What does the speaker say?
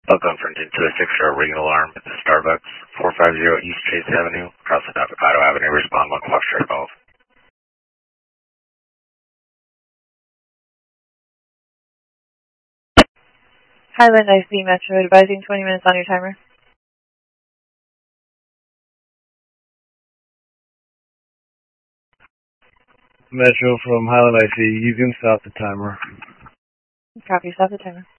Welcome for into a 6-star ring alarm at the Starbucks, 450 East Chase Avenue, across the Avocado Avenue. Respond 1 Foxtrot Golf. Highland IC Metro advising 20 minutes on your timer. Metro from Highland IC, you can stop the timer. Copy, stop the timer.